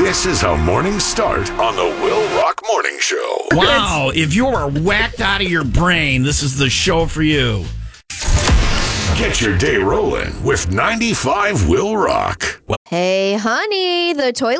This is a morning start on the Will Rock Morning Show. Wow, if you are whacked out of your brain, this is the show for you. Get your day rolling with 95 Will Rock. Hey, honey, the toilet